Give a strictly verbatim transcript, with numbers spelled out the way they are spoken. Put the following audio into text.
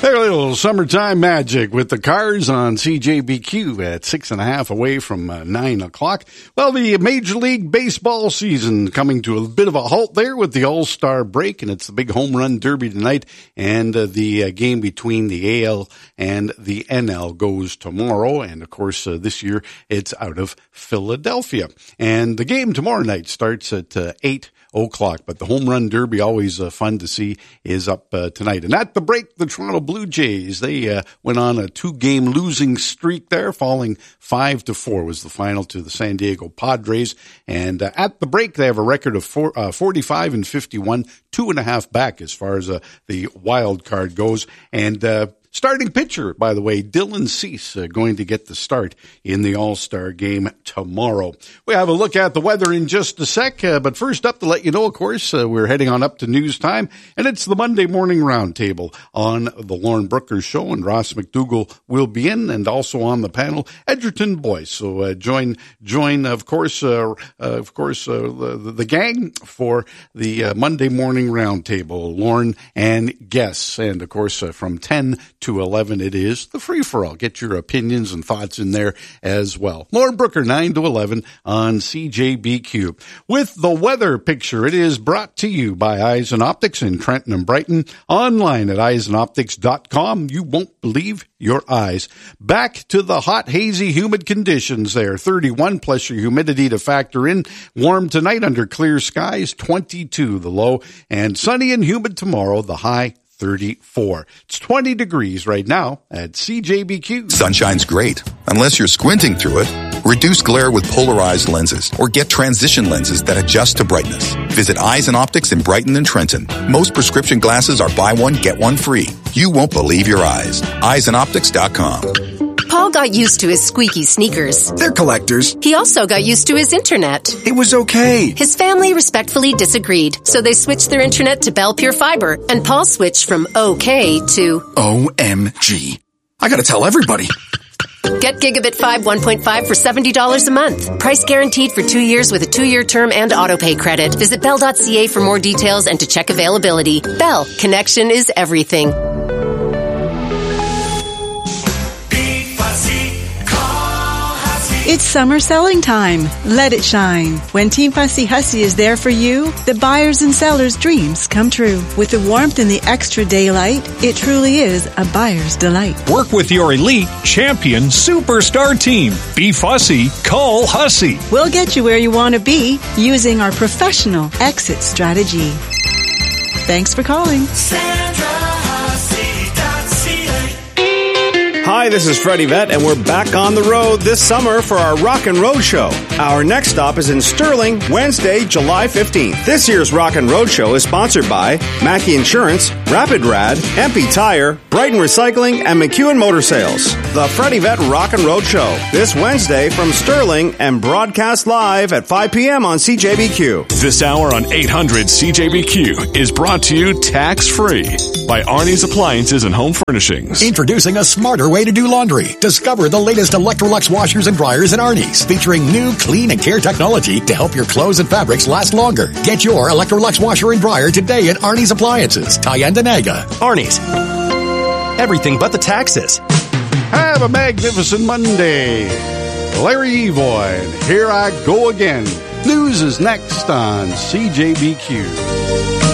There, a little summertime magic with the Cars on C J B Q at six and a half away from uh, nine o'clock. Well, the Major League Baseball season coming to a bit of a halt there with the All-Star break, and it's the big home run derby tonight, and uh, the uh, game between the A L and the N L goes tomorrow, and of course uh, this year it's out of Philadelphia. And the game tomorrow night starts at uh, eight o'clock, but the home run derby, always uh, fun to see, is up uh, tonight. And at the break, the Toronto Blue Jays, they uh, went on a two-game losing streak there, falling five to four was the final to the San Diego Padres. And uh, at the break, they have a record of four, uh, forty-five and fifty-one, two and a half back as far as uh, the wild card goes. And uh, starting pitcher, by the way, Dylan Cease, uh, going to get the start in the All-Star game tomorrow. We have a look at the weather in just a sec, uh, but first up to let you know, of course, uh, we're heading on up to news time, and it's the Monday Morning Roundtable on the Lauren Brooker Show, and Ross McDougall will be in, and also on the panel, Edgerton Boyce. So uh, join, join, of course, uh, uh, of course, uh, the, the gang for the uh, Monday Morning Roundtable, Lauren and guests, and of course, uh, from ten to eleven, it is the free-for-all. Get your opinions and thoughts in there as well. Lauren Brooker, nine to eleven on C J B Q. With the weather picture, it is brought to you by Eisen Optics in Trenton and Brighton. Online at eisen optics dot com. You won't believe your eyes. Back to the hot, hazy, humid conditions there. thirty-one plus your humidity to factor in. Warm tonight under clear skies, twenty-two the low. And sunny and humid tomorrow, the high, thirty-four. It's twenty degrees right now at C J B Q. Sunshine's great, unless you're squinting through it. Reduce glare with polarized lenses, or get transition lenses that adjust to brightness. Visit Eisen Optics in Brighton and Trenton. Most prescription glasses are buy one, get one free. You won't believe your eyes. eisen optics dot com. Paul got used to his squeaky sneakers. They're collectors. He also got used to his internet. It was okay. His family respectfully disagreed, so they switched their internet to Bell Pure Fiber, and Paul switched from okay to O M G. I gotta tell everybody. Get Gigabit five one point five for seventy dollars a month. Price guaranteed for two years with a two-year term and autopay credit. Visit bell dot c a for more details and to check availability. Bell, connection is everything. It's summer selling time. Let it shine. When Team Fussy Hussy is there for you, the buyers and sellers' dreams come true. With the warmth and the extra daylight, it truly is a buyer's delight. Work with your elite, champion, superstar team. Be fussy, call Hussy. We'll get you where you want to be using our professional exit strategy. Thanks for calling. Hi, this is Freddie Vett, and we're back on the road this summer for our Rock and Road Show. Our next stop is in Sterling, Wednesday, July fifteenth. This year's Rock and Road Show is sponsored by Mackey Insurance, Rapid Rad, M P Tire, Brighton Recycling, and McEwen Motor Sales. The Freddie Vett Rock and Road Show, this Wednesday from Sterling and broadcast live at five p.m. on C J B Q. This hour on eight hundred C J B Q is brought to you tax-free by Arnie's Appliances and Home Furnishings. Introducing a smarter way to do laundry. Discover the latest Electrolux washers and dryers in Arnie's, featuring new clean and care technology to help your clothes and fabrics last longer. Get your Electrolux washer and dryer today at Arnie's Appliances, Tyendinaga. Arnie's. Everything but the taxes. Have a magnificent Monday. Larry Evoy, and here I go again. News is next on C J B Q.